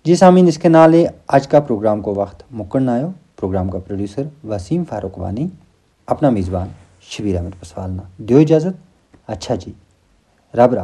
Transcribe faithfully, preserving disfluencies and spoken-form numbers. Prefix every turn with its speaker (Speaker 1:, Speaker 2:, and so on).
Speaker 1: जी सामीन, इसके नाल अज का प्रोग्राम को वक्त मुक्कन आयो। प्रोग्राम का प्रोड्यूसर वसीम फारूक वानी, अपना मेज़बान शबीर अहमद पसवालना। दियो इजाज़त। अच्छा जी, रब